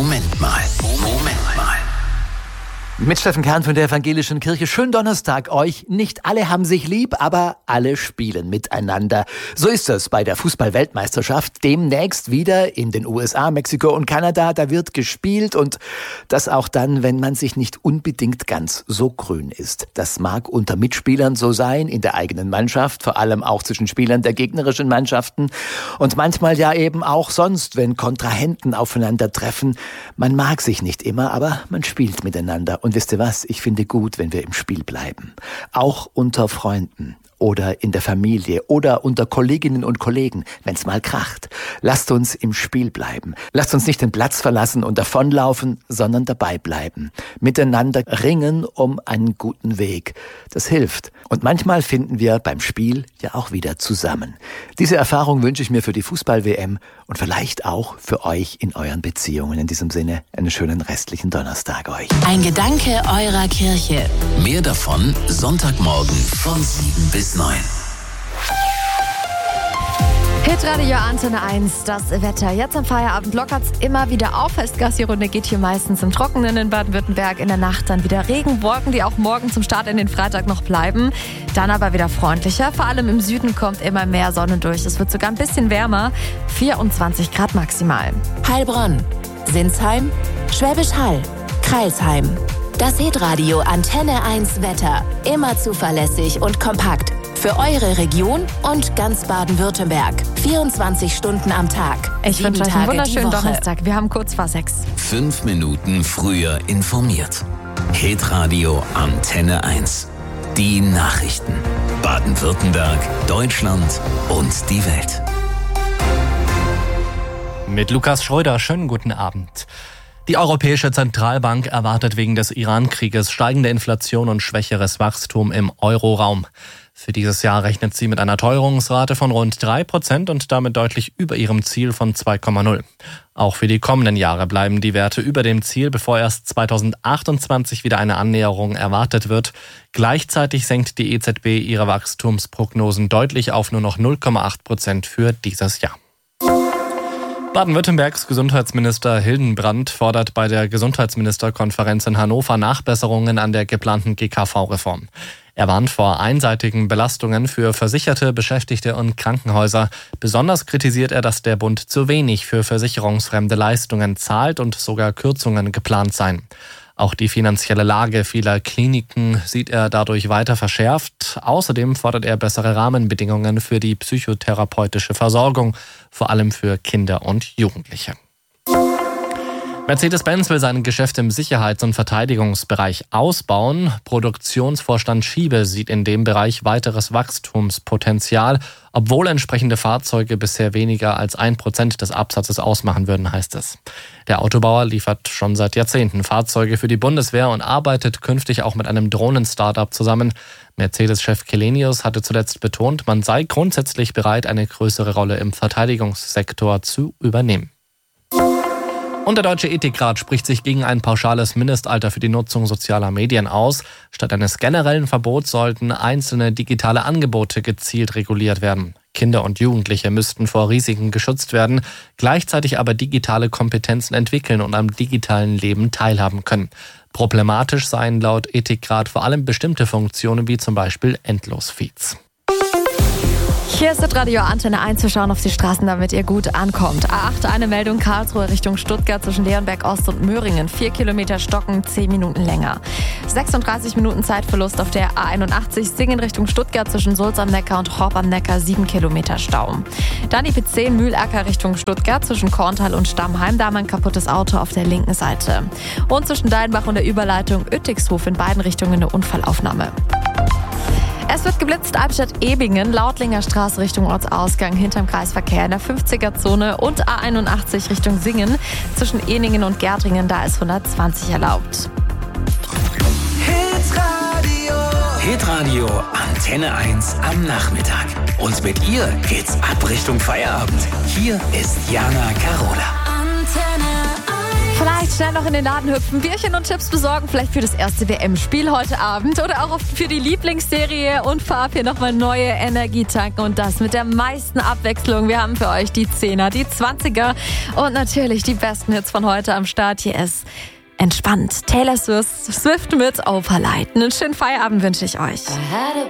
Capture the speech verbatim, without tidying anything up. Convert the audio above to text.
Moment mal. Moment mal. Mit Steffen Kern von der Evangelischen Kirche. Schönen Donnerstag euch. Nicht alle haben sich lieb, aber alle spielen miteinander. So ist es bei der Fußball-Weltmeisterschaft. Demnächst wieder in den U S A, Mexiko und Kanada. Da wird gespielt und das auch dann, wenn man sich nicht unbedingt ganz so grün ist. Das mag unter Mitspielern so sein, in der eigenen Mannschaft, vor allem auch zwischen Spielern der gegnerischen Mannschaften und manchmal ja eben auch sonst, wenn Kontrahenten aufeinandertreffen. Man mag sich nicht immer, aber man spielt miteinander. Und wisst ihr was? Ich finde gut, wenn wir im Spiel bleiben. Auch unter Freunden oder in der Familie oder unter Kolleginnen und Kollegen, wenn es mal kracht. Lasst uns im Spiel bleiben. Lasst uns nicht den Platz verlassen und davonlaufen, sondern dabei bleiben. Miteinander ringen um einen guten Weg. Das hilft. Und manchmal finden wir beim Spiel ja auch wieder zusammen. Diese Erfahrung wünsche ich mir für die Fußball-W M und vielleicht auch für euch in euren Beziehungen. In diesem Sinne, einen schönen restlichen Donnerstag euch. Ein Gedanke eurer Kirche. Mehr davon Sonntagmorgen von sieben bis neun. Hitradio Antenne eins, das Wetter. Jetzt am Feierabend lockert's immer wieder auf. Festgassi-Runde geht hier meistens im Trockenen in Baden-Württemberg. In der Nacht dann wieder Regenwolken, die auch morgen zum Start in den Freitag noch bleiben. Dann aber wieder freundlicher. Vor allem im Süden kommt immer mehr Sonne durch. Es wird sogar ein bisschen wärmer. vierundzwanzig Grad maximal. Heilbronn, Sinsheim, Schwäbisch Hall, Crailsheim. Das Hitradio Antenne eins Wetter. Immer zuverlässig und kompakt. Für eure Region und ganz Baden-Württemberg. vierundzwanzig Stunden am Tag. Ich wünsche euch einen wunderschönen Donnerstag. Wir haben kurz vor sechs. Fünf Minuten früher informiert. Hitradio Antenne eins. Die Nachrichten. Baden-Württemberg, Deutschland und die Welt. Mit Lukas Schröder, schönen guten Abend. Die Europäische Zentralbank erwartet wegen des Iran-Krieges steigende Inflation und schwächeres Wachstum im Euroraum. Für dieses Jahr rechnet sie mit einer Teuerungsrate von rund drei Prozent und damit deutlich über ihrem Ziel von zwei Komma null. Auch für die kommenden Jahre bleiben die Werte über dem Ziel, bevor erst zweitausendachtundzwanzig wieder eine Annäherung erwartet wird. Gleichzeitig senkt die E Z B ihre Wachstumsprognosen deutlich auf nur noch null Komma acht Prozent für dieses Jahr. Baden-Württembergs Gesundheitsminister Hildenbrand fordert bei der Gesundheitsministerkonferenz in Hannover Nachbesserungen an der geplanten G K V-Reform. Er warnt vor einseitigen Belastungen für Versicherte, Beschäftigte und Krankenhäuser. Besonders kritisiert er, dass der Bund zu wenig für versicherungsfremde Leistungen zahlt und sogar Kürzungen geplant seien. Auch die finanzielle Lage vieler Kliniken sieht er dadurch weiter verschärft. Außerdem fordert er bessere Rahmenbedingungen für die psychotherapeutische Versorgung, vor allem für Kinder und Jugendliche. Mercedes-Benz will sein Geschäft im Sicherheits- und Verteidigungsbereich ausbauen. Produktionsvorstand Schiebe sieht in dem Bereich weiteres Wachstumspotenzial, obwohl entsprechende Fahrzeuge bisher weniger als ein Prozent des Absatzes ausmachen würden, heißt es. Der Autobauer liefert schon seit Jahrzehnten Fahrzeuge für die Bundeswehr und arbeitet künftig auch mit einem Drohnen-Startup zusammen. Mercedes-Chef Källenius hatte zuletzt betont, man sei grundsätzlich bereit, eine größere Rolle im Verteidigungssektor zu übernehmen. Und der Deutsche Ethikrat spricht sich gegen ein pauschales Mindestalter für die Nutzung sozialer Medien aus. Statt eines generellen Verbots sollten einzelne digitale Angebote gezielt reguliert werden. Kinder und Jugendliche müssten vor Risiken geschützt werden, gleichzeitig aber digitale Kompetenzen entwickeln und am digitalen Leben teilhaben können. Problematisch seien laut Ethikrat vor allem bestimmte Funktionen wie zum Beispiel Endlosfeeds. Hier ist das Radio Antenne eins. Wir schauen auf die Straßen, damit ihr gut ankommt. A acht, eine Meldung Karlsruhe Richtung Stuttgart zwischen Leonberg Ost und Möhringen. Vier Kilometer stocken, zehn Minuten länger. sechsunddreißig Minuten Zeitverlust auf der A einundachtzig Singen Richtung Stuttgart zwischen Sulz am Neckar und Horb am Neckar. Sieben Kilometer Stau. Dann die P zehn Mühlacker Richtung Stuttgart zwischen Korntal und Stammheim. Da haben wir ein kaputtes Auto auf der linken Seite. Und zwischen Deinbach und der Überleitung Uettigshof in beiden Richtungen eine Unfallaufnahme. Es wird geblitzt, Albstadt-Ebingen, Lautlinger Straße Richtung Ortsausgang, hinterm Kreisverkehr in der fünfziger-Zone und A einundachtzig Richtung Singen. Zwischen Ehningen und Gärtringen, da ist hundertzwanzig erlaubt. Hitradio. Hitradio Antenne eins am Nachmittag. Und mit ihr geht's ab Richtung Feierabend. Hier ist Jana Carola. Vielleicht Schnell noch in den Laden hüpfen, Bierchen und Chips besorgen, vielleicht für das erste W M-Spiel heute Abend oder auch für die Lieblingsserie und vorab hier nochmal neue Energie tanken und das mit der meisten Abwechslung. Wir haben für euch die Zehner, die Zwanziger und natürlich die besten Hits von heute am Start. Hier ist entspannt Taylor Swift mit Overlight. Einen schönen Feierabend wünsche ich euch.